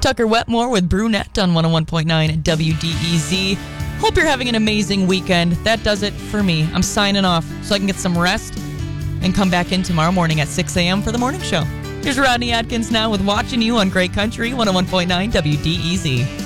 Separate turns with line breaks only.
Tucker Wetmore with Brunette on 101.9 WDEZ. Hope you're having an amazing weekend. That does it for me. I'm signing off so I can get some rest and come back in tomorrow morning at 6 a.m. for the morning show. Here's Rodney Atkins now with Watching You on Great Country 101.9 WDEZ.